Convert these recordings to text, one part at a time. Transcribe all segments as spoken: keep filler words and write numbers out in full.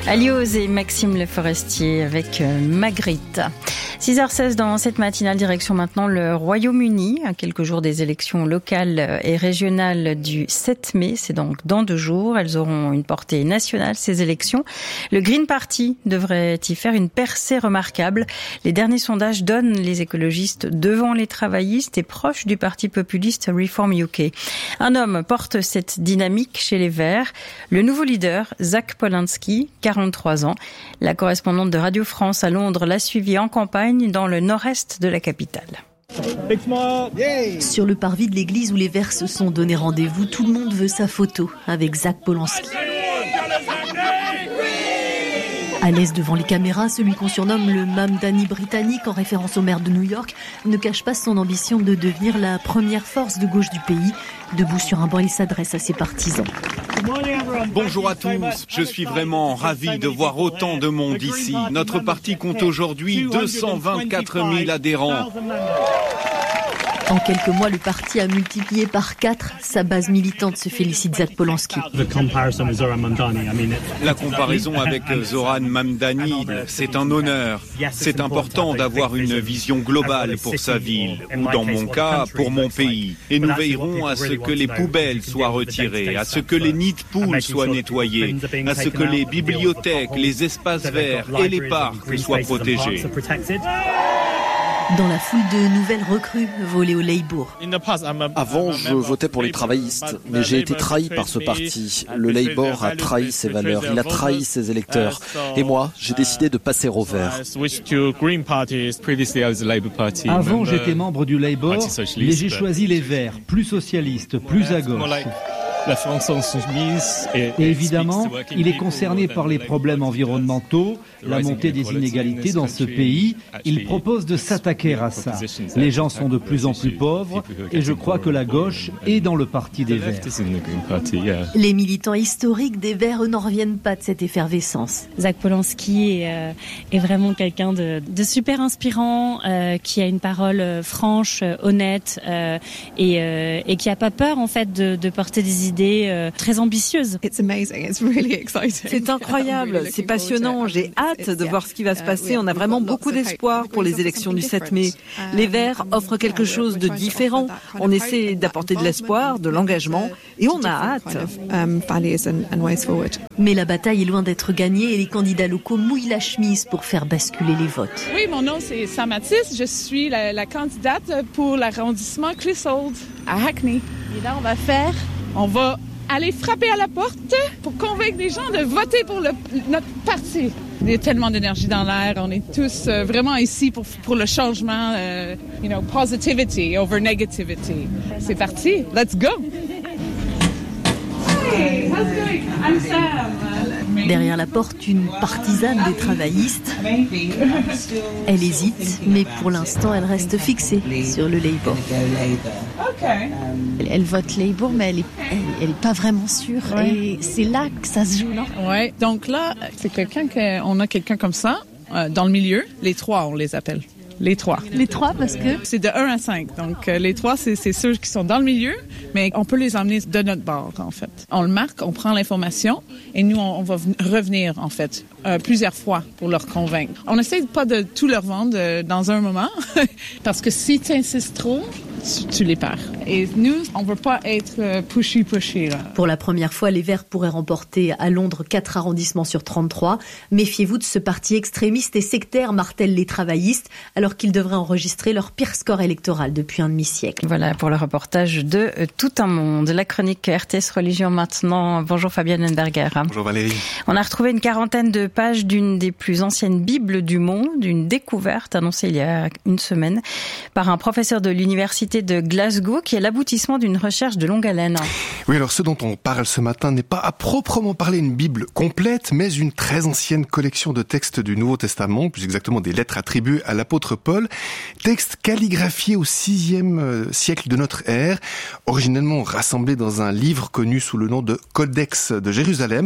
Alioz et Maxime Le Forestier avec Magritte. six heures seize dans cette matinale, direction maintenant le Royaume-Uni, à quelques jours des élections locales et régionales du sept mai. C'est donc dans deux jours. Elles auront une portée nationale, ces élections. Le Green Party devrait y faire une percée remarquable. Les derniers sondages donnent les écologistes devant les travaillistes et proches du parti populiste Reform U K. Un homme porte cette dynamique chez les Verts. Le nouveau leader, Zach Polanski, quarante-trois ans. La correspondante de Radio France à Londres l'a suivi en campagne dans le nord-est de la capitale. Sur le parvis de l'église où les Verts se sont donné rendez-vous, tout le monde veut sa photo avec Zach Polanski. À l'aise devant les caméras, celui qu'on surnomme le Mamdani britannique en référence au maire de New York ne cache pas son ambition de devenir la première force de gauche du pays. Debout sur un banc, il s'adresse à ses partisans. Bonjour à tous, je suis vraiment ravi de voir autant de monde ici. Notre parti compte aujourd'hui deux cent vingt-quatre mille adhérents. En quelques mois, le parti a multiplié par quatre sa base militante, se félicite Zach Polanski. La comparaison avec Zoran Mamdani, c'est un honneur. C'est important d'avoir une vision globale pour sa ville, ou dans mon cas, pour mon pays. Et nous veillerons à ce que les poubelles soient retirées, à ce que les nids de poules soient nettoyés, à ce que les bibliothèques, les espaces verts et les parcs soient protégés. Dans la foule de nouvelles recrues volées au Labour. Avant, je votais pour les travaillistes, mais j'ai été trahi par ce parti. Le Labour a trahi ses valeurs, il a trahi ses électeurs. Et moi, j'ai décidé de passer au vert. Avant, j'étais membre du Labour, mais j'ai choisi les Verts, plus socialistes, plus à gauche. La France insoumise et évidemment, il est concerné par les problèmes environnementaux, la montée des inégalités dans ce pays. Il propose de s'attaquer à ça. Les gens sont de plus en plus pauvres et je crois que la gauche est dans le parti des Verts. Les militants historiques des Verts n'en reviennent pas de cette effervescence. Zach Polanski est, euh, est vraiment quelqu'un de, de super inspirant, euh, qui a une parole franche, honnête euh, et, euh, et qui n'a pas peur en fait de, de porter des idées idées très ambitieuses. C'est incroyable, c'est passionnant. J'ai hâte de voir ce qui va se passer. On a vraiment beaucoup d'espoir pour les élections du sept mai. Les Verts offrent quelque chose de différent. On essaie d'apporter de l'espoir, de l'engagement et on a hâte. Mais la bataille est loin d'être gagnée et les candidats locaux mouillent la chemise pour faire basculer les votes. Oui, mon nom c'est Sam Matisse. Je suis la, la candidate pour l'arrondissement Clissold à Hackney. Et là, on va faire... On va aller frapper à la porte pour convaincre les gens de voter pour le, notre parti. Il y a tellement d'énergie dans l'air. On est tous euh, vraiment ici pour, pour le changement. Euh, you know, positivity over negativity. C'est parti. Let's go. Hey, how's it going? I'm Sam. Derrière la porte, une partisane des travaillistes. Elle hésite, mais pour l'instant, elle reste fixée sur le Labour. Elle, elle vote Labour, mais elle est, elle, elle est pas vraiment sûre. Ouais. Et c'est là que ça se joue, non? Ouais. Donc là, c'est quelqu'un que, on a quelqu'un comme ça euh, dans le milieu. Les trois, on les appelle. Les trois. Les trois parce que? C'est de un à cinq. Donc, euh, les trois, c'est, c'est ceux qui sont dans le milieu, mais on peut les emmener de notre bord, en fait. On le marque, on prend l'information et nous, on, on va v- revenir, en fait, euh, plusieurs fois pour leur convaincre. On n'essaie pas de tout leur vendre euh, dans un moment, parce que si tu insistes trop, tu, tu les perds. Et nous, on ne veut pas être euh, pushy-pushy, là. Pour la première fois, les Verts pourraient remporter à Londres quatre arrondissements sur trente-trois. Méfiez-vous de ce parti extrémiste et sectaire, martèlent les travaillistes, alors qu'ils devraient enregistrer leur pire score électoral depuis un demi-siècle. Voilà pour le reportage de Tout un monde. La chronique R T S Religion maintenant. Bonjour Fabienne Henberger. Bonjour Valérie. On a retrouvé une quarantaine de pages d'une des plus anciennes bibles du monde, une découverte annoncée il y a une semaine par un professeur de l'université de Glasgow qui est l'aboutissement d'une recherche de longue haleine. Oui, alors ce dont on parle ce matin n'est pas à proprement parler une bible complète, mais une très ancienne collection de textes du Nouveau Testament, plus exactement des lettres attribuées à l'apôtre Paul, textes calligraphiés au sixième siècle de notre ère, originellement rassemblés dans un livre connu sous le nom de Codex de Jérusalem,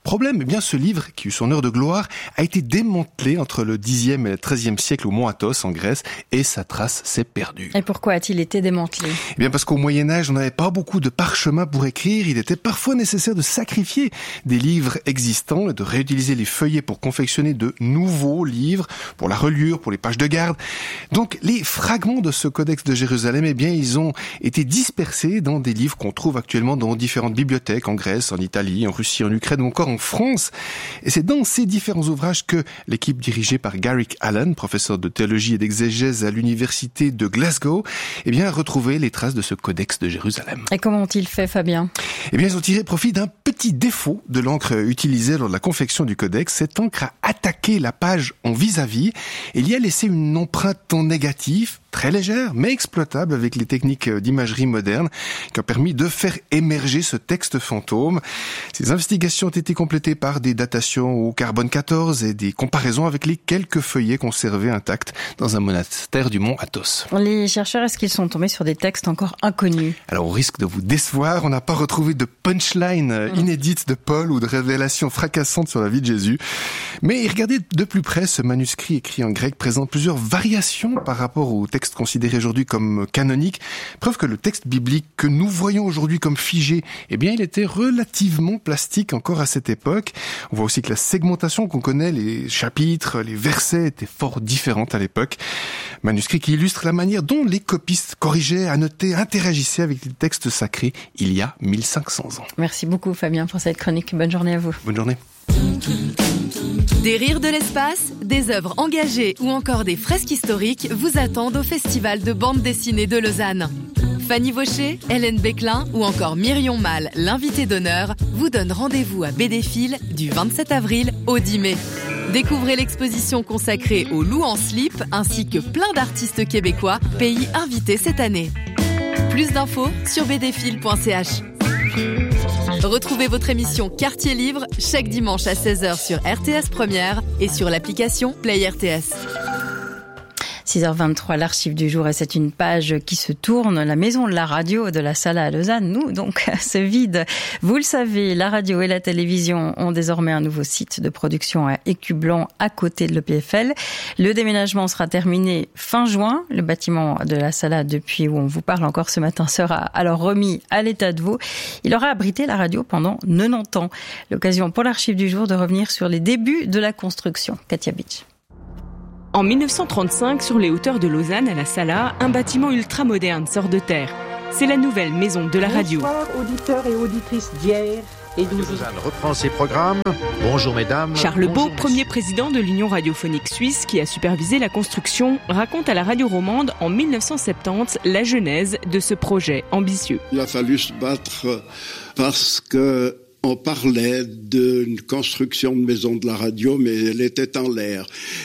Problème, eh bien, ce livre, qui eut son heure de gloire, a été démantelé entre le dixième et le treizième siècle au mont Athos, en Grèce, et sa trace s'est perdue. Et pourquoi a-t-il été démantelé ? Eh bien, parce qu'au Moyen-Âge, on n'avait pas beaucoup de parchemins pour écrire. Il était parfois nécessaire de sacrifier des livres existants et de réutiliser les feuillets pour confectionner de nouveaux livres, pour la reliure, pour les pages de garde. Donc, les fragments de ce codex de Jérusalem, eh bien, ils ont été dispersés dans des livres qu'on trouve actuellement dans différentes bibliothèques en Grèce, en Italie, en Russie, en Ukraine ou encore en France. Et c'est dans ces différents ouvrages que l'équipe dirigée par Garrick Allen, professeur de théologie et d'exégèse à l'université de Glasgow, eh bien, a retrouvé les traces de ce codex de Jérusalem. Et comment ont-ils fait, Fabien ? Eh bien, ils ont tiré profit d'un petit défaut de l'encre utilisée lors de la confection du codex. Cette encre a attaqué la page en vis-à-vis et y a laissé une empreinte en négatif, très légère, mais exploitable avec les techniques d'imagerie moderne, qui ont permis de faire émerger ce texte fantôme. Ces investigations ont été complétées par des datations au carbone quatorze et des comparaisons avec les quelques feuillets conservés intacts dans un monastère du mont Athos. Les chercheurs, est-ce qu'ils sont tombés sur des textes encore inconnus ? Alors, au risque de vous décevoir, on n'a pas retrouvé de punchline inédite de Paul ou de révélation fracassante sur la vie de Jésus. Mais regardez de plus près, ce manuscrit écrit en grec présente plusieurs variations par rapport au texte considéré aujourd'hui comme canonique, preuve que le texte biblique que nous voyons aujourd'hui comme figé, eh bien, il était relativement plastique encore à cette époque. On voit aussi que la segmentation qu'on connaît, les chapitres, les versets étaient fort différentes à l'époque. Manuscrit qui illustre la manière dont les copistes corrigeaient, annotaient, interagissaient avec les textes sacrés il y a mille cinq cents ans. Merci beaucoup, Fabien, pour cette chronique. Bonne journée à vous. Bonne journée. Des rires de l'espace, des œuvres engagées ou encore des fresques historiques vous attendent au Festival de bande dessinée de Lausanne. Fanny Vaucher, Hélène Béclin ou encore Myrion Mal, l'invité d'honneur, vous donnent rendez-vous à Bédéfil du vingt-sept avril au dix mai. Découvrez l'exposition consacrée au loup en slip ainsi que plein d'artistes québécois, pays invités cette année. Plus d'infos sur bédéfil point c h. Retrouvez votre émission Quartier Livre chaque dimanche à seize heures sur R T S Première et sur l'application Play R T S. six heures vingt-trois, l'archive du jour, et c'est une page qui se tourne. La maison de la radio de la Sala à Lausanne, nous, donc, se vide. Vous le savez, la radio et la télévision ont désormais un nouveau site de production à Écublanc, à côté de l'E P F L. Le déménagement sera terminé fin juin. Le bâtiment de la Sala, depuis où on vous parle encore ce matin, sera alors remis à l'état de veau. Il aura abrité la radio pendant quatre-vingt-dix ans. L'occasion pour l'archive du jour de revenir sur les débuts de la construction. Katia Beach. En mille neuf cent trente-cinq, sur les hauteurs de Lausanne, à la Sala, un bâtiment ultramoderne sort de terre. C'est la nouvelle maison de la radio. Bonsoir, auditeurs et auditrices d'hier et d'aujourd'hui. Lausanne reprend ses programmes. Bonjour mesdames. Charles Bonjour, Beau, premier président de l'Union radiophonique suisse qui a supervisé la construction, raconte à la radio romande en mille neuf cent soixante-dix la genèse de ce projet ambitieux. Il a fallu se battre parce que on parlait d'une construction de maison de la radio, mais elle était en l'air.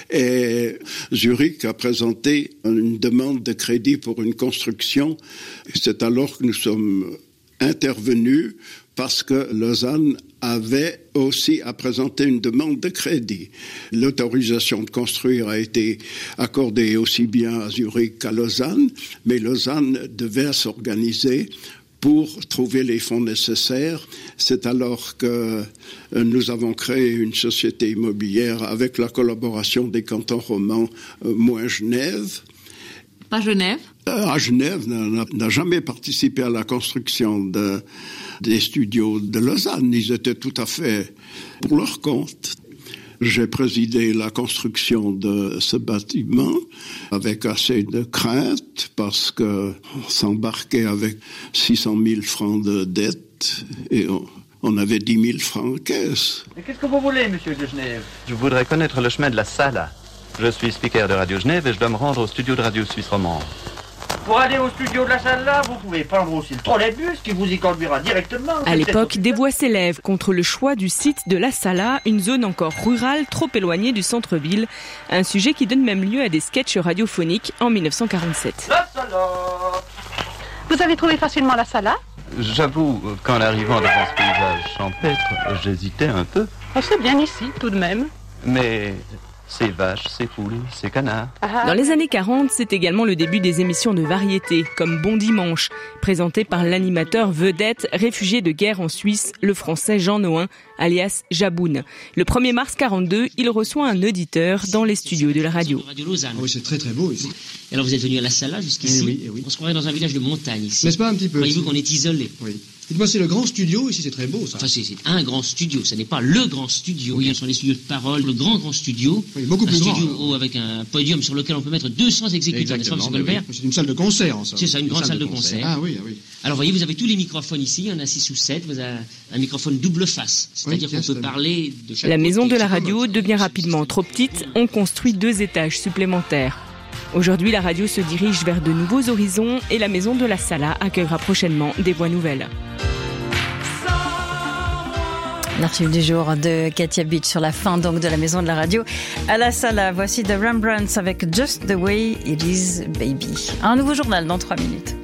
Et Zurich a présenté une demande de crédit pour une construction. Et c'est alors que nous sommes intervenus parce que Lausanne avait aussi à présenter une demande de crédit. L'autorisation de construire a été accordée aussi bien à Zurich qu'à Lausanne, mais Lausanne devait s'organiser pour trouver les fonds nécessaires. C'est alors que nous avons créé une société immobilière avec la collaboration des cantons romans, euh, moins Genève. Pas Genève euh, À Genève, n'a, n'a jamais participé à la construction de, des studios de Lausanne. Ils étaient tout à fait pour leur compte. J'ai présidé la construction de ce bâtiment avec assez de crainte parce que on s'embarquait avec six cent mille francs de dette et on, on avait dix mille francs en caisse. Mais qu'est-ce que vous voulez, monsieur de Genève ? Je voudrais connaître le chemin de la Sala. Je suis speaker de Radio Genève et je dois me rendre au studio de Radio Suisse romande. Pour aller au studio de la salle là, vous pouvez prendre aussi le trolleybus qui vous y conduira directement. À l'époque, des voix s'élèvent contre le choix du site de la Sala, une zone encore rurale trop éloignée du centre-ville. Un sujet qui donne même lieu à des sketchs radiophoniques en mille neuf cent quarante-sept. La Sala. Vous avez trouvé facilement la Sala ? J'avoue, qu'en arrivant devant ce paysage champêtre, j'hésitais un peu. Oh, c'est bien ici, tout de même. Mais ses vaches, ses poules, ses canards. Dans les années quarante, c'est également le début des émissions de variété, comme Bon Dimanche, présenté par l'animateur vedette réfugié de guerre en Suisse, le français Jean Nohain, alias Jaboun. Le premier mars quarante-deux, il reçoit un auditeur dans les studios de la radio. Oui, c'est très très beau ici. Et alors vous êtes venu à la Sala jusqu'ici. Eh oui, eh oui. On se croirait dans un village de montagne ici. N'est-ce pas un petit peu? Voyez-vous qu'on est isolé. Oui. Dites-moi, c'est le grand studio, ici c'est très beau ça. Enfin, c'est, c'est un grand studio, ce n'est pas le grand studio. Oui, ce sont les studios de parole, le grand grand studio. Oui, beaucoup plus grand. Un studio haut avec un podium sur lequel on peut mettre deux cents exécutants, n'est-ce pas, M. Colbert? C'est une salle de concert en somme. C'est ça, une, une grande salle de concert. concert. Ah oui, ah oui. Alors voyez, vous avez tous les microphones ici, il y en a six ou sept, vous avez un microphone double face, c'est-à-dire oui, qu'on peut parler de chaque... La maison de la radio devient rapidement trop petite, on construit deux étages supplémentaires. Aujourd'hui, la radio se dirige vers de nouveaux horizons et la maison de la Sala accueillera prochainement des voix nouvelles. L'archive du jour de Katia Beach sur la fin donc de la maison de la radio à la Sala. Voici The Rembrandts avec Just the Way It Is Baby. Un nouveau journal dans trois minutes.